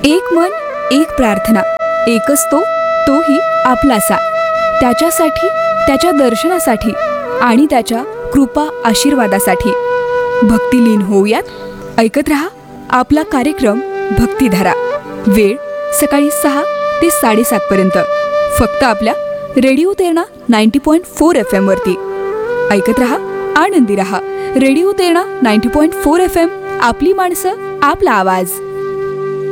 एक मन एक प्रार्थना, एकच तोही आपलासा. त्याच्यासाठी, त्याच्या दर्शनासाठी आणि त्याच्या कृपा आशीर्वादासाठी भक्तिलीन होऊयात. ऐकत रहा आपला कार्यक्रम भक्तिधारा. वेळ सकाळी 6 ते 7:30 पर्यंत, फक्त आपल्या रेडिओ तेरणा 90.4 FM वरती. ऐकत रहा, आनंदी रहा. रेडिओ तेरणा 90.4 FM, आपली माणसं, आपला आवाज.